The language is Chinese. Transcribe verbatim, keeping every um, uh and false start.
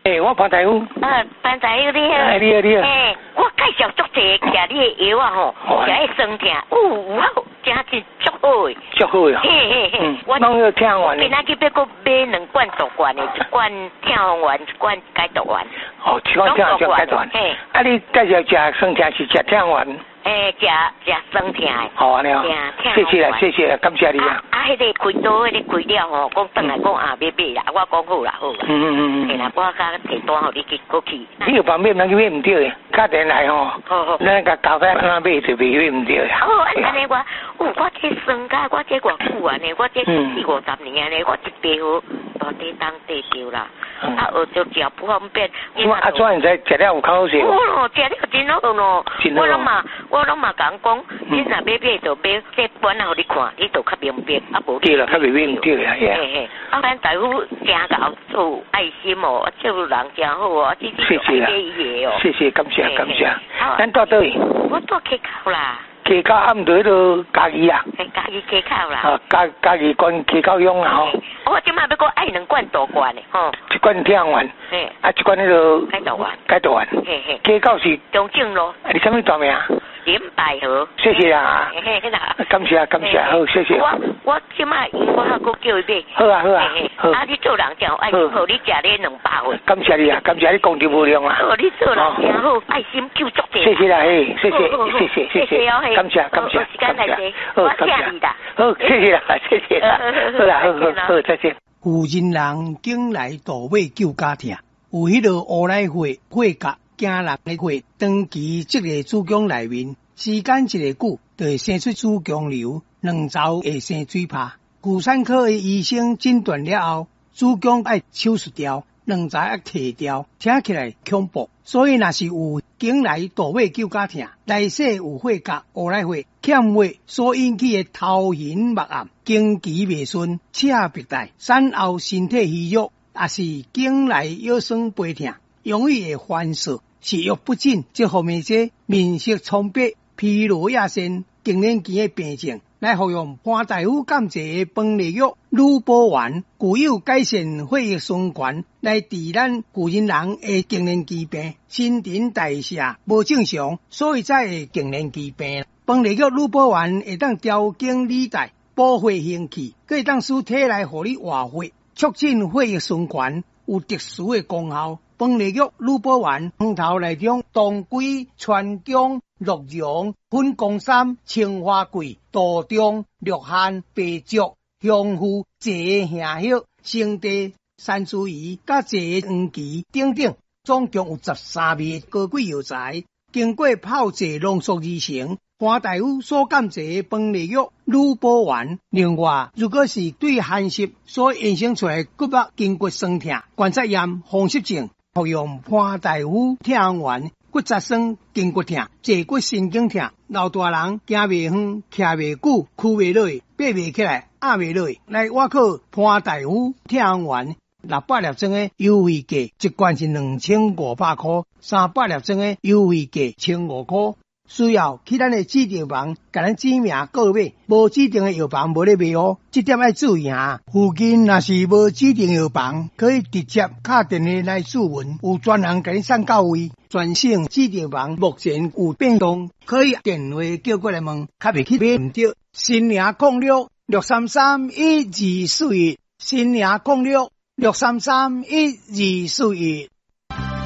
诶，我潘大夫。 啊，潘大夫你好。 哎，你好你好。 诶，我介绍足济食你的药啊吼，食迄酸痛，哦，好，真是足好诶。 足好哦。 嘿嘿嘿， 我拢要听完。 今仔日要搁买两罐毒丸的，一罐听丸，一罐解毒丸。 哦，一罐听丸，一罐解毒丸。嘿。啊，你介绍食酸痛是食听丸？ 诶，食食酸痛诶。 好啊，你好。谢谢啦，谢谢啦，感谢你啊。 啊，迄个开刀，迄个开了吼，讲转来讲啊，要买啦，我讲好啦，好啦。嗯嗯嗯嗯。嘿啦，我甲提单互你去过去。 你有旁边人去买唔对诶，打电来吼。好好。咱甲交代安怎买就买买唔对啦。 哦，安尼我，哦，我这酸甲我这偌久啊呢，我这四五十年啊呢，我一杯好大地当地着啦。啊，学着食不方便。 我啊，怎会知食了有口水？ 哦咯，食了真好咯。我拢嘛，我拢嘛讲讲，你若买买就买，这本互你看，你就较明白，啊无。 对啦，较明白对啦，嘿嘿，啊，咱大夫真搞做爱心哦，做人真好哦，这是爱买伊个哦。 谢谢，感谢感谢。咱到倒位？ 我到溪口啦。 溪口暗对迄个家己啊。 系家己溪口啦。 啊，家家己关溪口乡啊吼。 我即马要讲爱两罐大罐的吼。 一罐听完。嘿。啊，一罐迄个。 解毒丸。 解毒丸。嘿嘿。溪口是。 中正路。 你什么大名？ 林百合。 谢谢啊。 嘿嘿啦。 感谢感谢，好谢谢。 我我即马我还佫叫伊买。 好啊好啊。 好。啊，你做人真爱心，互你食咧两百份。 感谢你啊，感谢你功德无量啊。 好，你做人真好，爱心救足者。 谢谢啦，嘿，谢谢谢谢谢谢，感谢感谢。 时间太多，我谢你啦。 好，谢谢啦，谢谢啦。好啦，好好好，再见。 有人人经来倒尾救家庭，有迄个乌来会会甲惊人的会，长期这个子宫内面，时间一个久，就会生出子宫瘤，两周会生水泡。妇产科的医生诊断了后，子宫要手术掉，两周要剃掉，听起来恐怖。所以若是有经来倒尾救家庭，内势有血甲乌来血欠血所引起的头晕目暗、经期未顺、赤白带、产后身体虚弱，也是经来腰酸背痛、容易会反射、食欲不振这方面些面色苍白、疲劳亚线、更年期的病症，来服用潘大夫监制的帮力药乳波丸，具有改善血液循环，来治咱古人人的更年期病、新陈代谢无正常，所以才会更年期病。帮力药乳波丸会当调经理带、补血行气，可以当使体内互你活血，促进血液循环，有特殊的功效。帮力药乳波丸汤头内中当归、川芎、鹿茸、粉公参、青花桂、杜仲、鹿扦、白术、香附、蔗、杏叶、生地、山茱萸、甲蔗黄芪等等，总共有十三味高贵药材，经过泡制浓缩而成。潘大夫所监制帮力药乳波丸。另外，如果是对寒湿所衍生出来骨膜筋骨酸痛、关节炎、风湿症，服用潘大夫听丸。骨质酸、筋骨痛、坐骨神经痛，老大人行袂远、徛袂久、屈袂落、爬袂起来、压袂落，来我靠潘大夫听丸。六百粒装的优惠价，一罐是两千五百块；三百粒装的优惠价千五块。需要去咱的指定房，甲咱指名购买，无指定的药房无咧卖哦，这点要注意下。附近若是无指定药房，可以直接打电话来咨询，有专人甲你送到位。全省指定房目前有变动，可以电话叫过来问，较袂去买唔对。新营控六六三三一二四一，新营控六六三三一二四一。